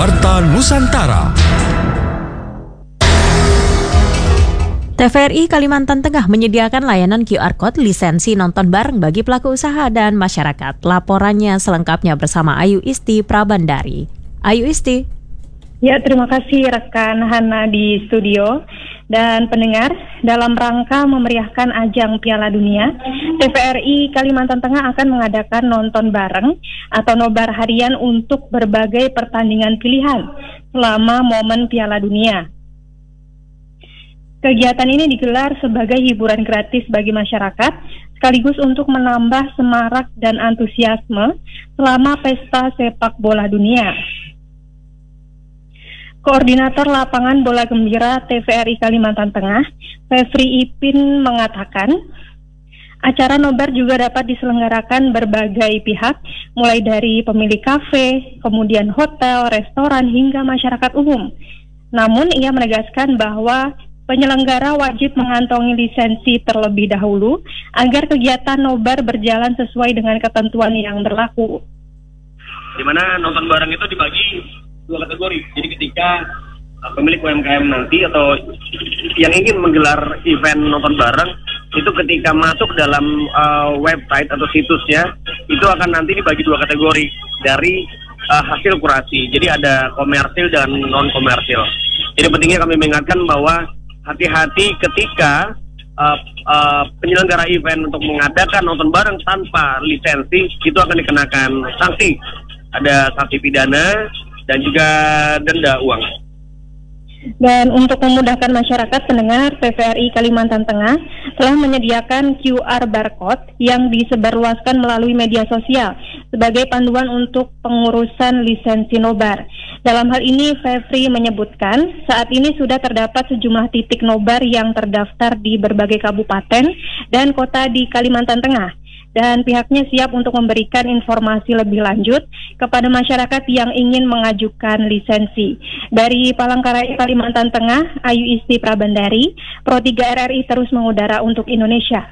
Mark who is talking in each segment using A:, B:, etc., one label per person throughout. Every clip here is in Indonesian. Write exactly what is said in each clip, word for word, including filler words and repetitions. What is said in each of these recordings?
A: Warta Nusantara.
B: T V R I Kalimantan Tengah menyediakan layanan Q R Code lisensi nonton bareng bagi pelaku usaha dan masyarakat. Laporannya selengkapnya bersama Ayu Isti Prabandari. Ayu Isti.
C: Ya, terima kasih rekan Hana di studio. Dan pendengar, dalam rangka memeriahkan ajang Piala Dunia, T V R I Kalimantan Tengah akan mengadakan nonton bareng atau nobar harian untuk berbagai pertandingan pilihan selama momen Piala Dunia. Kegiatan ini digelar sebagai hiburan gratis bagi masyarakat, sekaligus untuk menambah semarak dan antusiasme selama pesta sepak bola dunia. Koordinator Lapangan Bola Gembira T V R I Kalimantan Tengah, Fevri Ipin, mengatakan, acara nobar juga dapat diselenggarakan berbagai pihak, mulai dari pemilik kafe, kemudian hotel, restoran, hingga masyarakat umum. Namun, ia menegaskan bahwa penyelenggara wajib mengantongi lisensi terlebih dahulu agar kegiatan nobar berjalan sesuai dengan ketentuan yang berlaku.
D: Di mana nonton bareng itu dibagi dua kategori. Jadi ketika uh, pemilik U M K M nanti atau yang ingin menggelar event nonton bareng itu ketika masuk dalam uh, website atau situsnya itu akan nanti dibagi dua kategori dari uh, hasil kurasi. Jadi ada komersil dan non komersil. Jadi pentingnya kami mengingatkan bahwa hati-hati ketika uh, uh, penyelenggara event untuk mengadakan nonton bareng tanpa lisensi itu akan dikenakan sanksi. Ada sanksi pidana dan juga denda uang.
C: Dan untuk memudahkan masyarakat pendengar, T V R I Kalimantan Tengah telah menyediakan Q R barcode yang disebarluaskan melalui media sosial sebagai panduan untuk pengurusan lisensi nobar. Dalam hal ini, Fevri menyebutkan saat ini sudah terdapat sejumlah titik nobar yang terdaftar di berbagai kabupaten dan kota di Kalimantan Tengah. Dan pihaknya siap untuk memberikan informasi lebih lanjut kepada masyarakat yang ingin mengajukan lisensi. Dari Palangkaraya, Kalimantan Tengah, Ayu Isti Prabandari, Pro tiga R R I terus mengudara untuk Indonesia.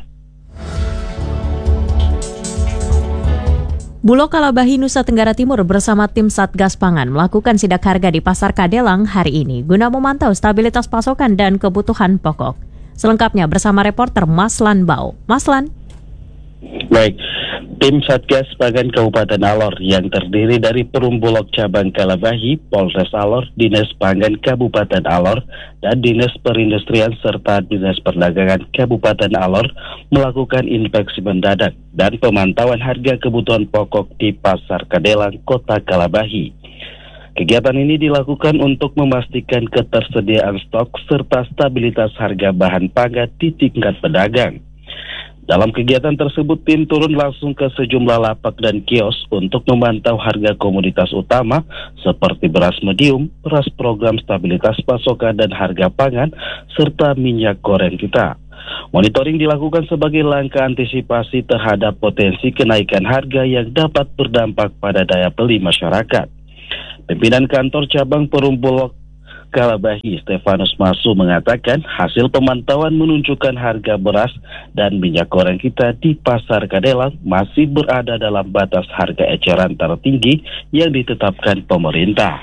B: Bulog Kalabahi, Nusa Tenggara Timur bersama tim Satgas Pangan melakukan sidak harga di Pasar Kadelang hari ini guna memantau stabilitas pasokan dan kebutuhan pokok. Selengkapnya bersama reporter Maslan Bau. Maslan.
E: Baik, tim Satgas Pangan Kabupaten Alor yang terdiri dari Perum Bulog Cabang Kalabahi, Polres Alor, Dinas Pangan Kabupaten Alor, dan Dinas Perindustrian serta Dinas Perdagangan Kabupaten Alor melakukan inspeksi mendadak dan pemantauan harga kebutuhan pokok di Pasar Kadelang, Kota Kalabahi. Kegiatan ini dilakukan untuk memastikan ketersediaan stok serta stabilitas harga bahan pangan di tingkat pedagang. Dalam kegiatan tersebut, tim turun langsung ke sejumlah lapak dan kios untuk memantau harga komoditas utama seperti beras medium, beras program stabilitas pasokan dan harga pangan, serta minyak goreng kita. Monitoring dilakukan sebagai langkah antisipasi terhadap potensi kenaikan harga yang dapat berdampak pada daya beli masyarakat. Pimpinan Kantor Cabang Perum Bulog Kalabahi, Stefanus Masu, mengatakan hasil pemantauan menunjukkan harga beras dan minyak goreng kita di Pasar Kadelang masih berada dalam batas harga eceran tertinggi yang ditetapkan pemerintah.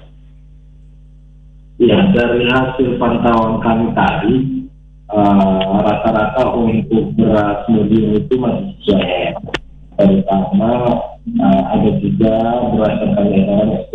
F: Ya, dari hasil pantauan kami tadi, uh, rata-rata untuk beras medium itu masih sesuai. Terutama uh, ada juga beras yang kami